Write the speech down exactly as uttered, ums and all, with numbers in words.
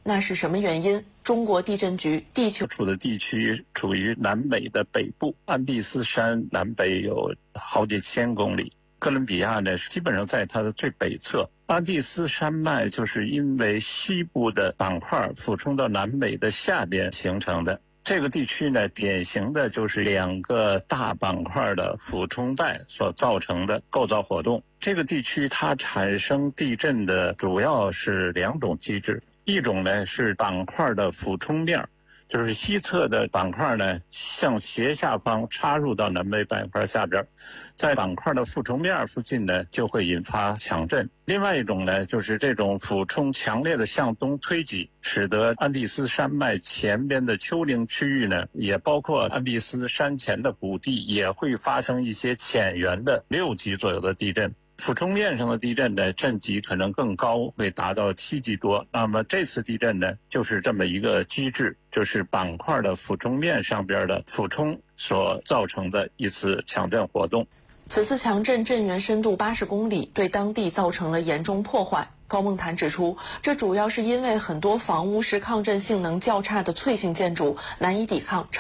那是什么原因？中国地震局地球处的地区处于南美的北部，安第斯山南北有好几千公里。哥伦比亚呢，基本上在它的最北侧。安第斯山脉就是因为西部的板块俯冲到南美的下边形成的。这个地区呢，典型的就是两个大板块的俯冲带所造成的构造活动。这个地区它产生地震的主要是两种机制，一种呢是板块的俯冲面，就是西侧的板块呢向斜下方插入到南北板块下边，在板块的俯冲面附近呢就会引发强震。另外一种呢就是这种俯冲强烈的向东推挤，使得安第斯山脉前边的丘陵区域呢，也包括安第斯山前的谷地，也会发生一些浅源的六级左右的地震。俯冲面上的地震呢，震级可能更高，会达到七级多。那么这次地震呢，就是这么一个机制，就是板块的俯冲面上边的俯冲所造成的一次强震活动。 此次强震震源深度八十公里，对当地造成了严重破坏。高梦潭指出，这主要是因为很多房屋是抗震性能较差的脆性建筑，难以抵抗